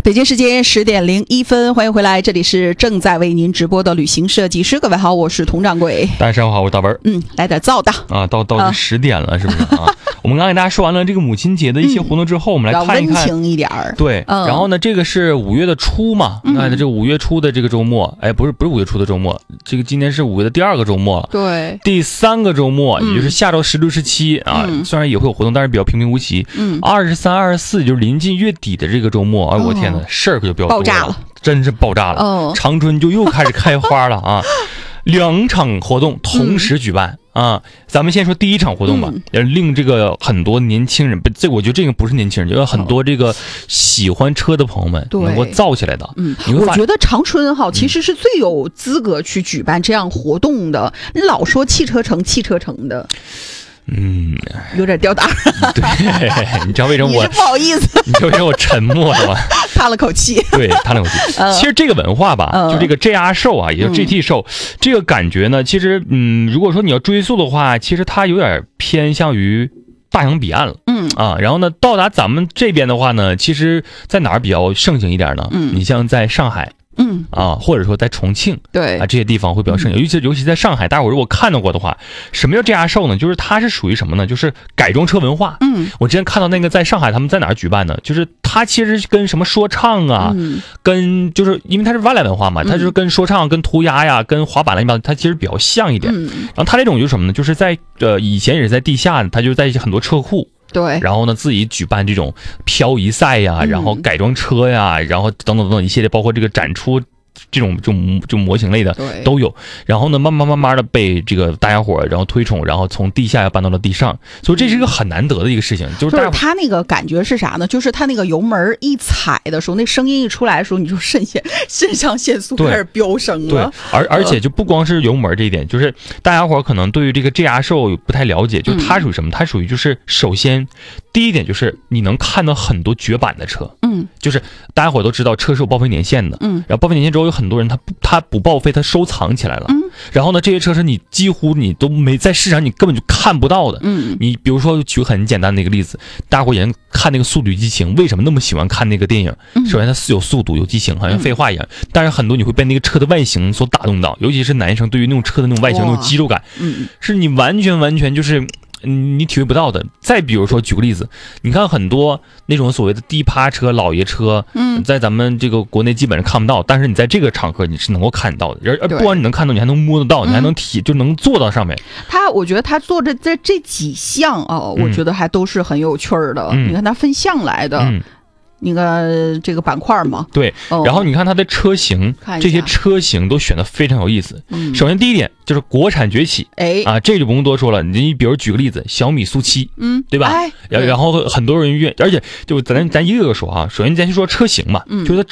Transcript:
北京时间10:01，欢迎回来，这里是正在为您直播的旅行设计师。各位好，我是佟掌柜。 大家上午好，我是大文。 来点燥的啊，到10点了，是不是啊？我们刚给大家说完了这个母亲节的一些活动之后，我们来看一看， 温情一点儿。 对，然后呢，这个是5月的初嘛，那这5月初的这个周末，哎，不是5月初的周末，这个今年是5月的第2个周末了， 对， 第3个周末，也就是下周16、17啊，虽然也会有活动，但是比较平平无奇。23、24就是临近月底的这个周末，哎，我天哪，事儿可就比较多了，爆炸了，真是爆炸了。长春就又开始开花了啊！2场活动同时举办啊！咱们先说第一场活动吧，令这个很多年轻人，这我觉得这个不是年轻人，有很多这个喜欢车的朋友们能够造起来的。 我觉得长春其实是最有资格去举办这样活动的。你老说汽车城的。有点吊打。 对，你知道为什么我不好意思？ 你知道为什么我沉默了吗？ 叹了口气。 对，叹了口气。其实这个文化吧，就这个 JR 售啊，也就是 GT 售，这个感觉呢，其实如果说你要追溯的话，其实它有点偏向于大洋彼岸了。然后呢，到达咱们这边的话呢，其实在哪儿比较盛行一点呢？你像在上海。或者说在重庆， 对啊，这些地方会比较盛行，尤其在上海，大伙如果看到过的话，什么叫 JR 售呢？就是它是属于什么呢？就是改装车文化。我之前看到那个在上海他们在哪儿举办呢？就是它其实跟什么说唱啊，跟就是因为它是外来文化嘛，它就是跟说唱、跟涂鸦呀、跟滑板乱七八糟，它其实比较像一点。然后它这种就是什么呢？就是在以前也是在地下，它就在很多车库。 对， 然后呢，自己举办这种漂移赛呀，然后改装车呀，然后等等一系列，包括这个展出这种就模型类的都有。然后呢，慢慢的被这个大家伙然后推崇，然后从地下搬到了地上，所以这是一个很难得的一个事情。就是他那个感觉是啥呢？就是他那个油门一踩的时候，那声音一出来的时候，你就肾上腺素开始飙升了。 对，而且就不光是油门这一点，就是大家伙可能对于这个 JR 售不太了解，就它属于什么？它属于就是首先第一点就是你能看到很多绝版的车。就是大家伙都知道车是有报废年限的。然后报废年限之后有很多人他不报废，他收藏起来了。然后呢，这些车是你几乎你都没在市场你根本就看不到的。你比如说举个很简单的一个例子，大家伙也看那个《速度与激情》，为什么那么喜欢看那个电影？首先它是有速度有激情，好像废话一样。但是很多你会被那个车的外形所打动到，尤其是男生对于那种车的那种外形那种肌肉感，是你完全就是你体会不到的。再比如说举个例子，你看很多那种所谓的低趴车、老爷车，在咱们这个国内基本上看不到，但是你在这个场合你是能够看到的，而不光你能看到，你还能摸得到，你还能就能坐到上面。 我觉得他做的这几项我觉得还都是很有趣儿的。你看他分项来的。那个这个板块嘛， 对，然后你看它的车型，这些车型都选的非常有意思。首先第一点就是国产崛起，这就不用多说了。你比如举个例子，小米速7，对吧？然后很多人而且就咱一个个说啊。首先咱先说车型嘛，就是它